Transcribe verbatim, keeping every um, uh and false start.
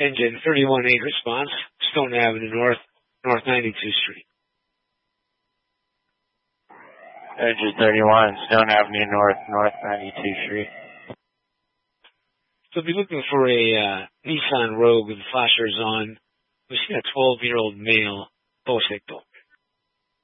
Engine thirty-one eight response, Stone Avenue North, North ninety-two Street. Engine thirty-one, Stone Avenue North, North ninety-two Street. So be looking for a uh, Nissan Rogue with flashers on. We see a twelve-year-old male, Posecto.